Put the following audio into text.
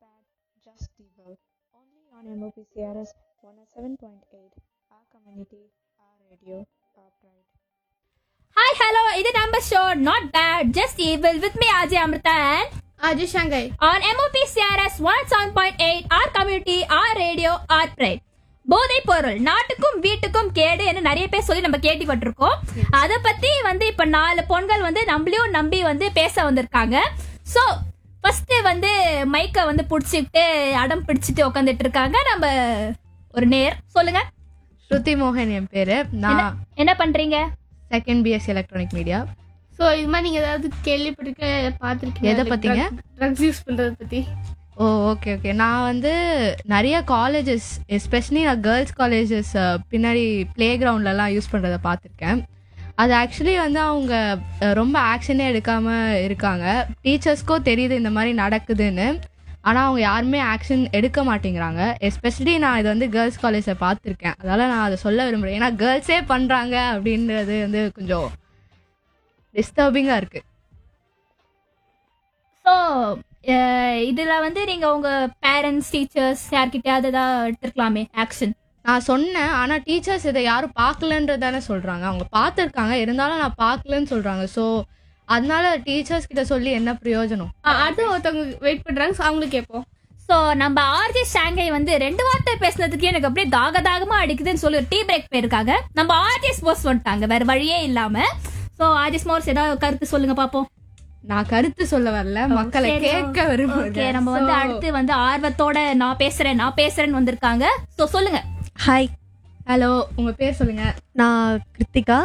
bad, just evil. Only on MOPCRS 107.8. Our community, our radio, our pride. Hi, hello, இது நம்ம show not bad just evil with me Haji Amrita and Ajay Shanghai. On MOPCRS 107.8 R community or radio R bright. போதைப் பொருள் நாட்டுக்கும் வீட்டுக்கும் கேடு என்று நிறைய பேர் சொல்லி நம்ம கேள்விப்பட்டிருக்கோம். அத பத்தி இப்ப 4 பொண்கள் நம்மளையும் நம்பி பேச வந்திருக்காங்க. சோ ஃபர்ஸ்ட் மைக்க புடிச்சிட்டு அடம் பிடிச்சிட்டு உட்காந்துட்டு இருக்காங்க. நம்ம ஒரு நேர் சொல்லுங்க. ஸ்ருதி மோகன் என் பேரு. நான் என்ன பண்றீங்க? Second BSc electronic media. So இது மாதிரி நீங்கள் ஏதாவது கேள்விப்பட்டிருக்க பார்த்துருக்கீங்க? எதை பற்றிங்க? ட்ரக்ஸ் யூஸ் பண்ணுறதை பற்றி. ஓ ஓகே ஓகே. நான் நிறைய காலேஜஸ், எஸ்பெஷலி நான் கேர்ள்ஸ் காலேஜஸ் பின்னாடி ப்ளே கிரவுண்ட்லலாம் யூஸ் பண்ணுறதை பார்த்துருக்கேன். அது ஆக்சுவலி அவங்க ரொம்ப ஆக்ஷனே எடுக்காமல் இருக்காங்க. டீச்சர்ஸ்க்கும் தெரியுது இந்த மாதிரி நடக்குதுன்னு, ஆனால் அவங்க யாருமே ஆக்ஷன் எடுக்க மாட்டேங்கிறாங்க. எஸ்பெஷலி நான் இது கேர்ள்ஸ் காலேஜில் பார்த்துருக்கேன். அதனால் நான் அதை சொல்ல விரும்புகிறேன். ஏன்னா கேர்ள்ஸே பண்ணுறாங்க அப்படின்றது கொஞ்சம் டிஸ்டர்பிங்காக இருக்குது. ஸோ இதுல நீங்க உங்க பேரண்ட்ஸ் டீச்சர்ஸ் யார்கிட்டயாவது ஏதாவது எடுத்துருக்கலாமே ஆக்ஷன்? நான் சொன்னேன், ஆனால் டீச்சர்ஸ் இதை யாரும் பார்க்கலன்றதானே சொல்கிறாங்க. அவங்க பார்த்துருக்காங்க, இருந்தாலும் நான் பார்க்கலன்னு சொல்கிறாங்க. ஸோ அதனால டீச்சர்ஸ் கிட்ட சொல்லி என்ன பிரயோஜனம்? அடுத்து ஒருத்தவங்க வெயிட் பண்ணுறாங்க, ஸோ அவங்களுக்கு கேட்போம். ஸோ நம்ம ஆர்ஜி ஷாங்கை 2 வார்த்தை பேசுனதுக்கு எனக்கு அப்படியே தாகமா அடிக்குதுன்னு சொல்லி ஒரு டீ பிரேக் போயிருக்காங்க. நம்ம ஆர்ஜி ஸ்போர்ட்ஸ் வந்துட்டாங்க வேற வழியே இல்லாம. ஸோ ஆர்ஜி ஸ்போர்ட்ஸ் ஏதாவது கருத்து சொல்லுங்க பாப்போம். நான் கருத்து சொல்ல வரல, மக்களை கேட்க விரும்புறேன். நம்ம அடுத்து ஆர்வத்தோட நான் பேசுறேன்னு வந்திருக்காங்க. ஸோ சொல்லுங்க. ஹாய், ஹலோ, உங்க பேர் சொல்லுங்க. நான் கிருத்திகா.